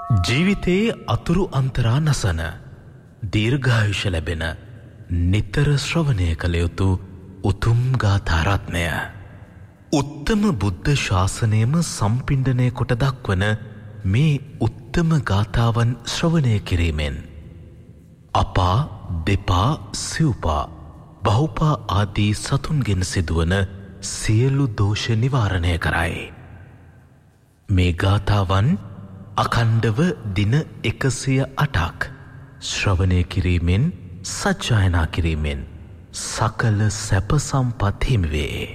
ජීවිතයේ අතුරු අන්තරා නසන දීර්ඝායුෂ ලැබෙන නිතර ශ්‍රවණය කළ යුතු උතුම් ගාථාරත්නය උත්තම බුද්ධ ශාසනයම සම්පිණ්ඩනය කොට දක්වන මේ උත්තම ගාථාවන් ශ්‍රවණය කිරීමෙන් අපා දෙපා සිව්පා බහුපා ආදී සතුන්ගෙන් සිදුවන සියලු දෝෂ නිවාරණය කරයි. මේ ගාථාවන් අඛණ්ඩව දින 108ක් ශ්‍රවණය කිරීමෙන් සජ්ජායනා කිරීමෙන් සකල සැප සම්පත් හිමි වේ.